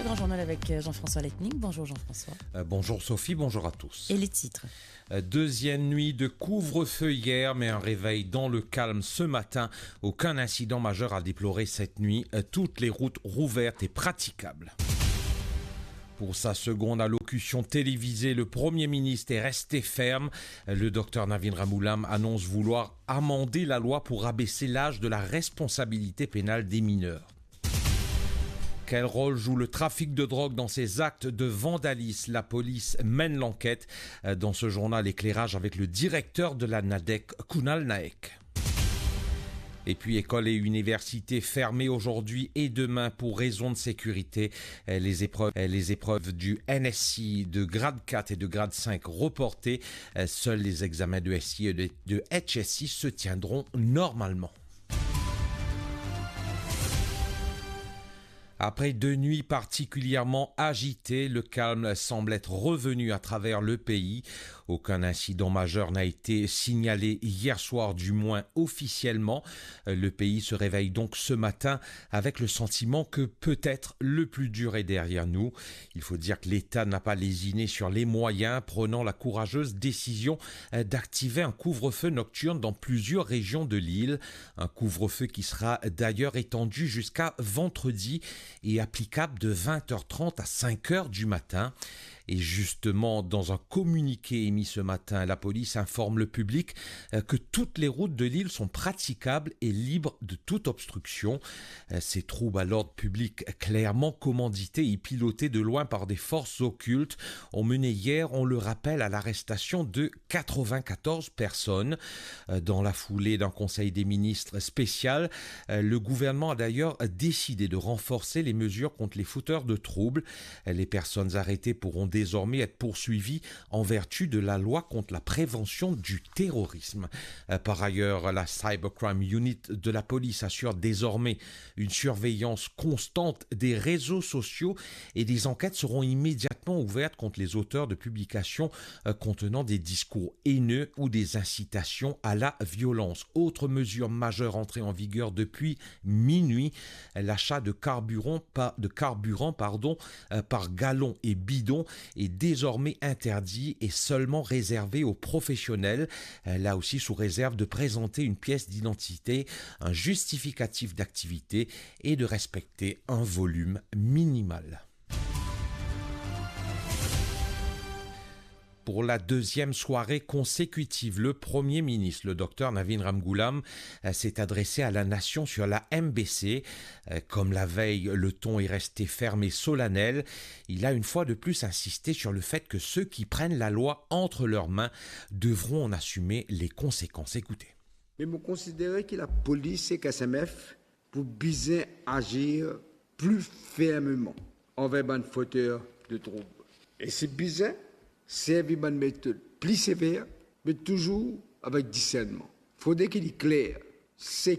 Le grand journal avec Jean-François Letning. Bonjour Jean-François. Bonjour Sophie, bonjour à tous. Et les titres. Deuxième nuit de couvre-feu hier, mais un réveil dans le calme ce matin. Aucun incident majeur à déplorer cette nuit. Toutes les routes rouvertes et praticables. Pour sa seconde allocution télévisée, le Premier ministre est resté ferme. Le docteur Navin Ramgoolam annonce vouloir amender la loi pour abaisser l'âge de la responsabilité pénale des mineurs. Quel rôle joue le trafic de drogue dans ces actes de vandalisme? La police mène l'enquête. Dans ce journal, éclairage avec le directeur de la NADEC, Kunal Naik. Et puis écoles et universités fermées aujourd'hui et demain pour raison de sécurité. Les épreuves du NSI de grade 4 et de grade 5 reportées. Seuls les examens de SI et de HSI se tiendront normalement. Après 2 nuits particulièrement agitées, le calme semble être revenu à travers le pays. Aucun incident majeur n'a été signalé hier soir, du moins officiellement. Le pays se réveille donc ce matin avec le sentiment que peut-être le plus dur est derrière nous. Il faut dire que l'État n'a pas lésiné sur les moyens, prenant la courageuse décision d'activer un couvre-feu nocturne dans plusieurs régions de l'île. Un couvre-feu qui sera d'ailleurs étendu jusqu'à vendredi et applicable de 20h30 à 5h du matin. Et justement, dans un communiqué émis ce matin, la police informe le public que toutes les routes de l'île sont praticables et libres de toute obstruction. Ces troubles à l'ordre public, clairement commandités et pilotés de loin par des forces occultes, ont mené hier, on le rappelle, à l'arrestation de 94 personnes. Dans la foulée d'un conseil des ministres spécial, le gouvernement a d'ailleurs décidé de renforcer les mesures contre les fauteurs de troubles. Les personnes arrêtées pourront désormais être poursuivies en vertu de la loi contre la prévention du terrorisme. Par ailleurs, la Cybercrime Unit de la police assure désormais une surveillance constante des réseaux sociaux et des enquêtes seront immédiatement ouvertes contre les auteurs de publications contenant des discours haineux ou des incitations à la violence. Autre mesure majeure entrée en vigueur depuis minuit, l'achat de carburant par gallon et bidon est désormais interdit et seulement réservé aux professionnels, là aussi sous réserve de présenter une pièce d'identité, un justificatif d'activité et de respecter un volume minimal. Pour la deuxième soirée consécutive, le Premier ministre, le docteur Navin Ramgoolam, s'est adressé à la nation sur la MBC. Comme la veille, le ton est resté ferme et solennel. Il a une fois de plus insisté sur le fait que ceux qui prennent la loi entre leurs mains devront en assumer les conséquences. Écoutez. Mais vous considérez que la police et KSMF pour bien agir plus fermement envers les fauteurs de troubles. Et c'est bizarre. Servir une méthode plus sévère, mais toujours avec discernement. Il faudrait qu'il est clair. C'est